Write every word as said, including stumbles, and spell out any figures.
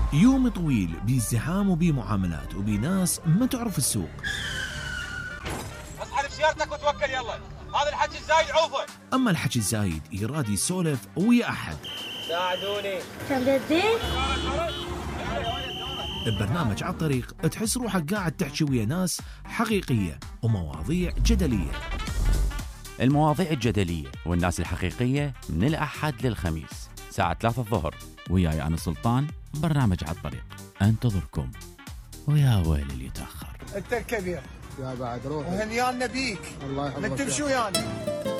يوم طويل بازدحام وبمعاملات وبناس ما تعرف السوق. اصحى بسيارتك وتوكل يلا، هذا الحكي الزايد عوفه. اما الحكي الزايد يراد يسولف ويا احد. ساعدوني. تلدين ببرنامج على الطريق تحس روحك قاعد تحكي ويا ناس حقيقية ومواضيع جدلية. المواضيع الجدلية والناس الحقيقية من الأحد للخميس ساعة ثلاثة الظهر، وياي أنا سلطان. برنامج على الطريق انتظركم، ويا ويل اللي يتأخر. انت الكبير يا بعد روح وهنيان نبيك. الله يحفظك. نكتب شو يعني؟